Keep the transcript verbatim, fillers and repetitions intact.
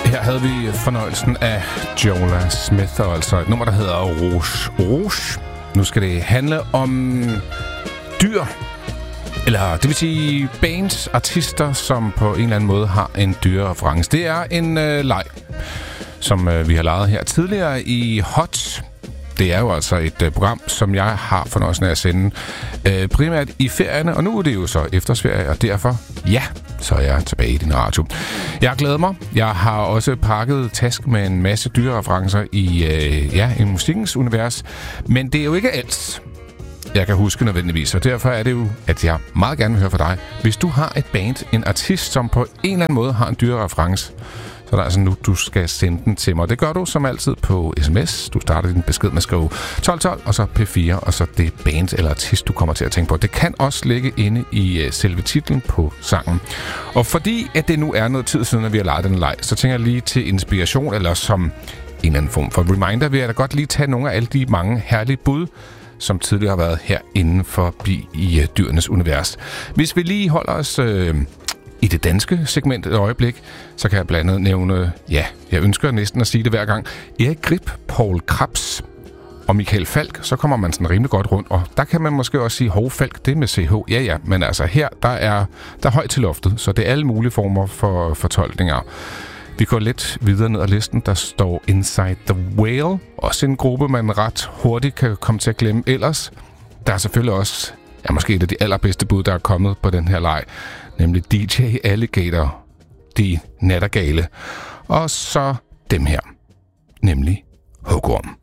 Her havde vi fornøjelsen af Jola Smith, og altså et nummer, der hedder Rouge. Rouge. Nu skal det handle om dyr, eller det vil sige bands, artister, som på en eller anden måde har en dyrereference. Det er en øh, leg, som øh, vi har lavet her tidligere i Hot. Det er jo altså et øh, program, som jeg har fornøjelsen af at sende øh, primært i ferierne, og nu er det jo så efterårsferie, og derfor, ja, så er jeg tilbage i din radio. Jeg glæder mig. Jeg har også pakket task med en masse dyrereferencer i, øh, ja, i musikkens univers, men det er jo ikke alt, jeg kan huske nødvendigvis, og derfor er det jo, at jeg meget gerne vil høre fra dig. Hvis du har et band, en artist, som på en eller anden måde har en dyrereference, så er det altså nu, du skal sende den til mig. Det gør du som altid på sms. Du starter din besked med at skrive tolv tolv, og så P fire, og så det band eller artist, du kommer til at tænke på. Det kan også ligge inde i uh, selve titlen på sangen. Og fordi at det nu er noget tid siden, at vi har leget den leg, så tænker jeg lige til inspiration, eller som en eller anden form for reminder, vil jeg da godt lige tage nogle af alle de mange herlige bud, som tidligere har været her inden for i uh, dyrenes univers. Hvis vi lige holder os Uh, i det danske segment et øjeblik, så kan jeg blandt andet nævne, ja, jeg ønsker næsten at sige det hver gang, Erik Grip, Paul Krebs og Michael Falk, så kommer man sådan rimelig godt rundt, og der kan man måske også sige, hov, Falk, det med C H, ja ja, men altså her, der er, der er højt til loftet, så det er alle mulige former for fortolkninger. Vi går lidt videre ned ad listen, der står Inside the Whale, også en gruppe, man ret hurtigt kan komme til at glemme ellers. Der er selvfølgelig også, ja, måske et af de allerbedste bud, der er kommet på den her leg, nemlig D J Alligator, De Nattergale. Og så dem her, nemlig Hugorm.